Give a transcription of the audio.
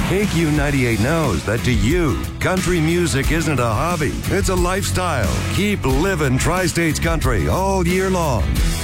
KQ 98 knows that to you, country music isn't a hobby, it's a lifestyle. Keep living Tri-States country all year long.